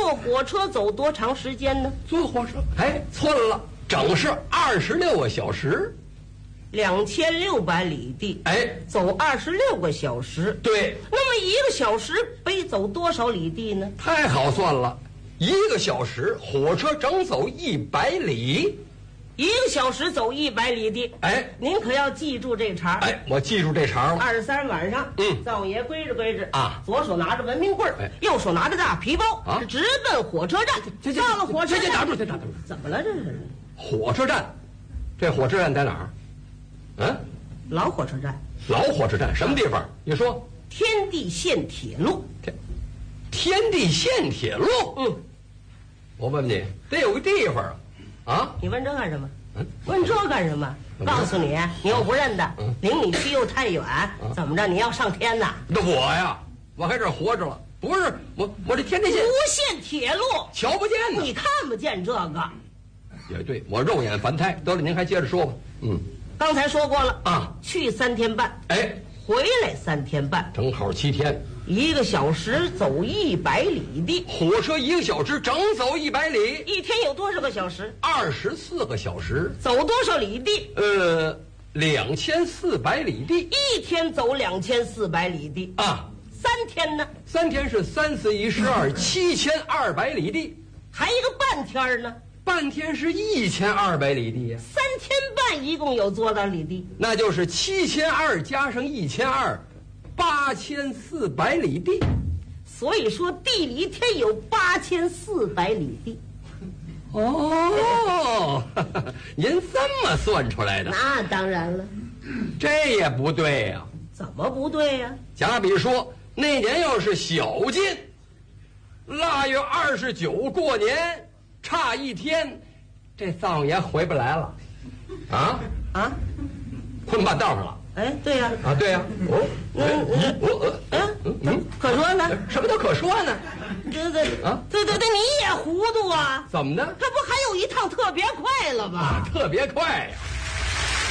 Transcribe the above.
坐火车走多长时间呢？ 坐火车？哎，错了，整是26个小时 ，2600里地。 哎， 走26个小时。 对。 那么1个小时得走多少里地呢？ 太好算了，1个小时火车整走100里。 1个小时走100里地。 哎， 您可要记住这茬。 哎，我记住这茬了。 23晚上，灶爷归着啊， 左手拿着文明棍儿，右手拿着大皮包，是直奔火车站。到了火车站， 先打住！ 怎么了这是？ 火车站，这火车站在哪儿？嗯， 老火车站。 老火车站什么地方？你说。 天地线铁路。 天地线铁路。我问你，得有个地方啊！ 你问这干什么？问这干什么？告诉你，你又不认得，0米7又太远，怎么着？你要上天呐？ 那我呀，我还这活着了。不是我这天地线无线铁路， 瞧不见呢。 你看不见这个？ 也对，我肉眼凡胎。得了，您还接着说吧。 刚才说过了啊， 去3天半， 哎， 回来3天半， 正好7天。 1个小时走100里地， 火车1个小时整走100里， 一天有多少个小时 ？24个小时， 走多少里地 ？2400里地， 一天走2400里地啊。 3天呢 ？3天是3、4、1、12，7200里地， 还一个半天呢。 半天是1200里地呀。 3天半一共有多少里地？ 那就是7200加上1200，8400里地。 所以说地里一天有8400里地。 哦，您这么算出来的？ 那当然了。 这也不对呀。 怎么不对呀？ 假比说那年要是小进，腊月29过年，差1天，这灶爷回不来了。困半道上了。 哎，对呀。 对呀。 可说呢？ 什么叫可说呢？ 对，你也糊涂啊？ 怎么的？ 这不还有一趟特别快了吗？ 特别快呀！